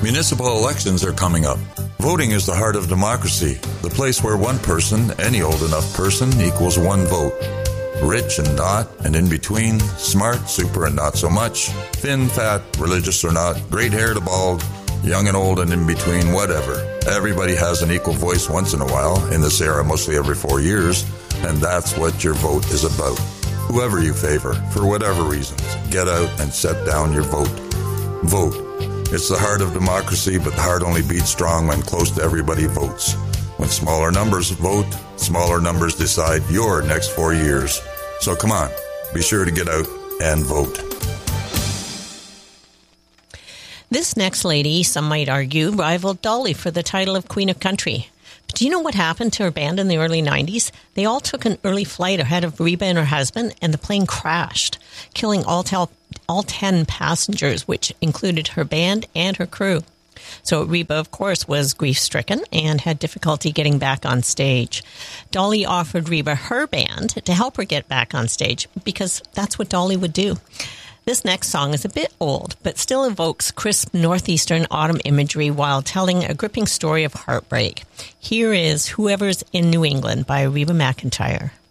Municipal elections are coming up. Voting is the heart of democracy, the place where one person, any old enough person, equals one vote. Rich and not, and in between, smart, super and not so much, thin, fat, religious or not, great hair to bald, young and old and in between, whatever. Everybody has an equal voice once in a while, in this era mostly every 4 years, and that's what your vote is about. Whoever you favor, for whatever reasons, get out and set down your vote. Vote. It's the heart of democracy, but the heart only beats strong when close to everybody votes. When smaller numbers vote, smaller numbers decide your next 4 years. So come on, be sure to get out and vote. This next lady, some might argue, rivaled Dolly for the title of Queen of Country. But do you know what happened to her band in the early 90s? They all took an early flight ahead of Reba and her husband, and the plane crashed, killing all 10 passengers, which included her band and her crew. So Reba, of course, was grief-stricken and had difficulty getting back on stage. Dolly offered Reba her band to help her get back on stage because that's what Dolly would do. This next song is a bit old, but still evokes crisp northeastern autumn imagery while telling a gripping story of heartbreak. Here is Whoever's in New England by Reba McEntire.